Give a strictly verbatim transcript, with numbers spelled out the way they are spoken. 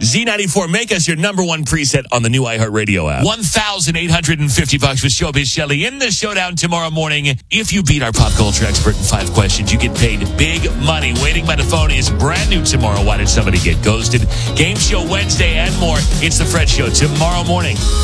Z ninety-four, make us your number one preset on the new iHeartRadio app. one thousand eight hundred fifty bucks with Showbiz Shelley in the showdown tomorrow morning. If you beat our pop culture expert in five questions, you get paid big money. Waiting by the phone is brand new tomorrow. Why did somebody get ghosted? Game show Wednesday and more. It's the Fred Show tomorrow morning.